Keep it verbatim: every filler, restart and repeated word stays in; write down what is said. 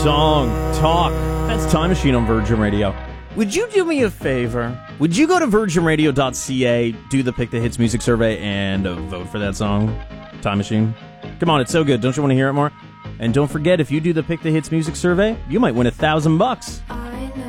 Song, talk. That's Time Machine on Virgin Radio. Would you do me a favor? Would you go to virgin radio dot c a, do the Pick the Hits music survey, and uh, vote for that song, Time Machine? Come on, it's so good. Don't you want to hear it more? And don't forget, if you do the Pick the Hits music survey, you might win a thousand bucks.